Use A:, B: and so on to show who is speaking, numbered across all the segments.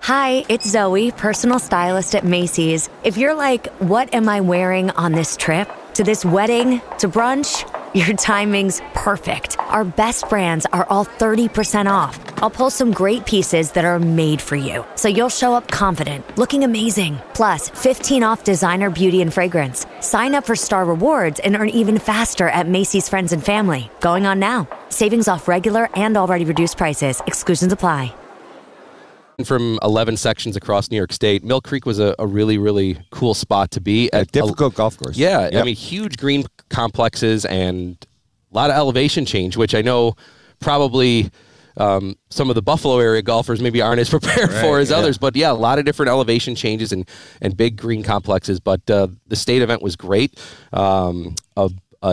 A: Hi, it's Zoe, personal stylist at Macy's. If you're like, what am I wearing on this trip? To this wedding? To brunch? Your timing's perfect. Our best brands are all 30% off. I'll pull some great pieces that are made for you, so you'll show up confident, looking amazing. Plus, 15 off designer beauty and fragrance. Sign up for Star Rewards and earn even faster at Macy's Friends and Family. Going on now. Savings off regular and already reduced prices. Exclusions apply.
B: From 11 sections across New York State, Mill Creek was a really, really cool spot to be.
C: A difficult golf course.
B: Yeah, yep. I mean, huge green complexes and a lot of elevation change, which I know probably some of the Buffalo area golfers maybe aren't as prepared for as others. But yeah, a lot of different elevation changes and big green complexes. But the state event was great. A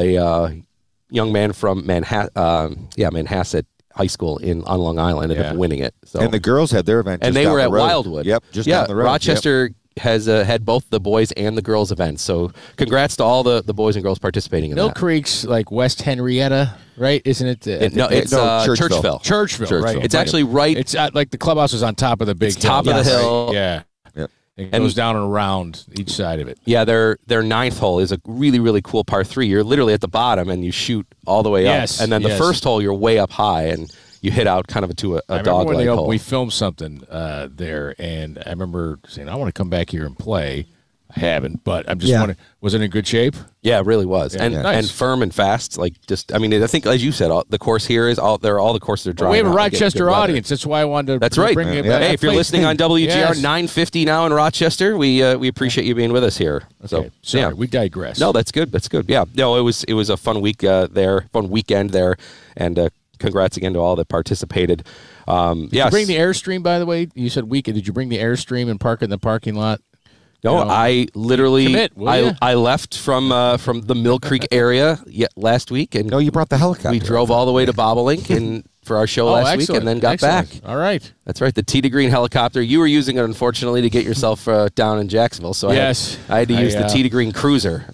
B: young man from Manhasset High School on Long Island ended up winning it. So.
C: And the girls had their event just
B: and they
C: down
B: were
C: the
B: at
C: road.
B: Wildwood.
C: Yep, just down the road.
B: Rochester has had both the boys and the girls events. So congrats to all the boys and girls participating in
D: Mill
B: that.
D: Creek's like West Henrietta, right? Isn't it?
B: It's
D: Churchville.
B: Churchville.
D: Right.
B: It's actually right.
D: It's like the clubhouse is on top of the big hill.
B: Top of the hill.
D: Yeah.
C: Yep.
D: It goes down and around each side of it.
B: Yeah, their ninth hole is a really, really cool par 3. You're literally at the bottom and you shoot all the way up. And then the first hole, you're way up high and you hit out kind of to a dog-leg hole.
D: We filmed something there, and I remember saying, I want to come back here and play. I haven't, but I'm just wondering, was it in good shape?
B: Yeah, it really was.
D: Yeah,
B: and firm and fast. I think, as you said, the course here is all the courses are dry.
D: We have a Rochester audience. That's why I wanted to bring it back.
B: Hey, if you're listening on WGR 950 now in Rochester, we appreciate you being with us here.
D: Okay. Sorry, we digress.
B: No, that's good. That's good. Yeah. No, it was a fun week fun weekend there, and congrats again to all that participated.
D: Did you bring the Airstream, by the way? You said weekend. Did you bring the Airstream and park it in the parking lot?
B: No, I literally I left from the Mill Creek area last week, and
C: you brought the helicopter.
B: We drove all the way to Bobolink and for our show last week, and then got back.
D: All right,
B: that's right. The Tee to Green helicopter. You were using it, unfortunately, to get yourself down in Jacksonville. So I had to use the Tee to Green cruiser.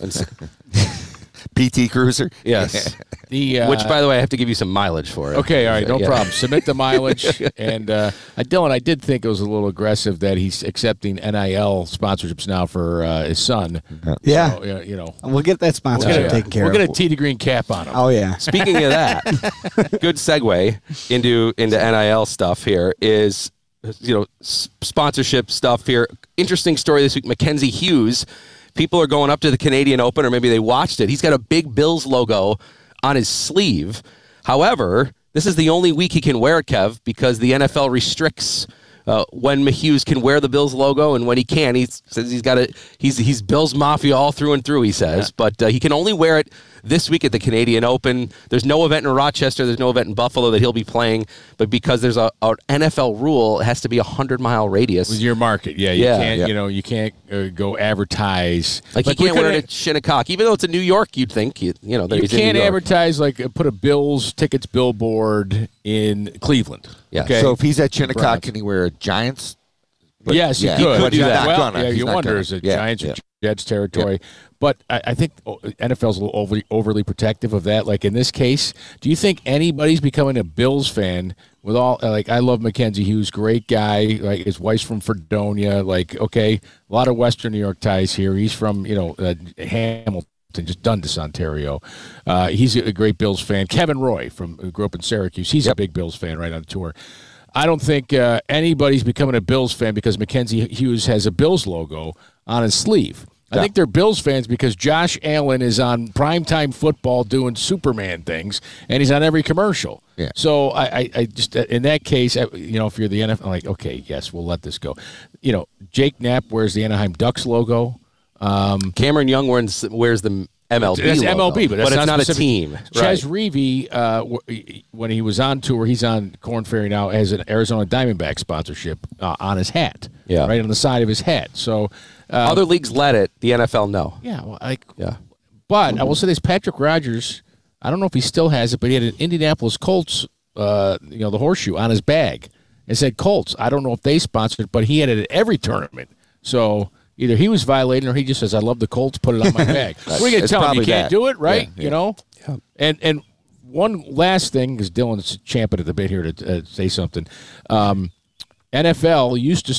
C: PT Cruiser?
B: Yes. Which, by the way, I have to give you some mileage for it.
D: Okay, all right, no problem. Submit the mileage. And, Dylan, I did think it was a little aggressive that he's accepting NIL sponsorships now for his son.
E: Yeah.
D: So,
E: we'll get that sponsorship taken care of.
D: We'll get a Tee to Green cap on him.
E: Oh, yeah.
B: Speaking of that, good segue into NIL stuff here is, sponsorship stuff here. Interesting story this week. Mackenzie Hughes. People are going up to the Canadian Open, or maybe they watched it. He's got a big Bills logo on his sleeve. However, this is the only week he can wear it, Kev, because the NFL restricts when Hughes can wear the Bills logo and when he can. He says he's Bills Mafia all through and through, he says. But he can only wear it this week at the Canadian Open. There's no event in Rochester. There's no event in Buffalo that he'll be playing. But because there's a NFL rule, it has to be a 100-mile radius.
D: With your market, you can't go advertise.
B: Like you can't wear it at Shinnecock, even though it's in New York. You'd think you
D: can't advertise put a Bills tickets billboard in Cleveland.
B: Yeah.
D: Okay?
C: So if he's at Shinnecock, can he wear a Giants?
D: Yes, he could.
B: He could do that.
D: You wonder, is it Giants or Jets territory? Yeah. But I think NFL's a little overly protective of that. Like in this case, do you think anybody's becoming a Bills fan with all I love Mackenzie Hughes, great guy. Like his wife's from Fredonia. A lot of Western New York ties here. He's from Hamilton, just Dundas, Ontario. He's a great Bills fan. Kevin Roy who grew up in Syracuse. He's a big Bills fan right on tour. I don't think anybody's becoming a Bills fan because Mackenzie Hughes has a Bills logo on his sleeve. I think they're Bills fans because Josh Allen is on primetime football doing Superman things, and he's on every commercial.
C: Yeah.
D: So I just in that case, if you're the NFL, I'm like, okay, yes, we'll let this go. Jake Knapp wears the Anaheim Ducks logo.
B: Cameron Young wears the MLB
D: That's
B: logo,
D: MLB, but it's
B: not a team.
D: Ches Reavie, when he was on tour, he's on Korn Ferry now, has an Arizona Diamondback sponsorship on his hat, right on the side of his hat. So
B: other leagues let it, the NFL no.
D: Yeah, But I will say this: Patrick Rogers, I don't know if he still has it, but he had an Indianapolis Colts, the horseshoe on his bag. It said Colts. I don't know if they sponsored it, but he had it at every tournament. So. Either he was violating or he just says, I love the Colts, put it on my bag. What are you going to tell him? You can't do it, right?
C: Yeah.
D: Yeah. And one last thing, because Dylan's champing at the bit here to say something. NFL used to